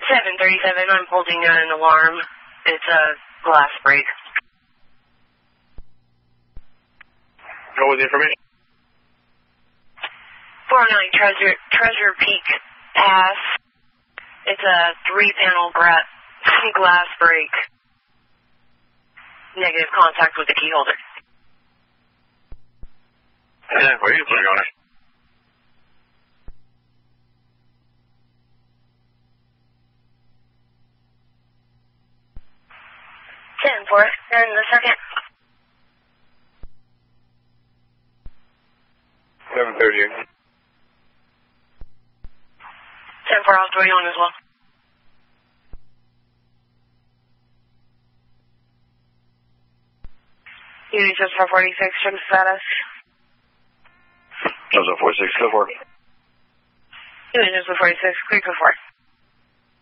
737, I'm holding an alarm. It's a glass break. Go with the information. 409 Treasure Peak Pass. It's a 3-panel glass break. Negative contact with the key holder. Yeah, where are you going? 10-4, and the second. 738. 10-4, I'll throw you on as well. Unit 446, check the status. 46, go for it. Unit 446, clear for 4.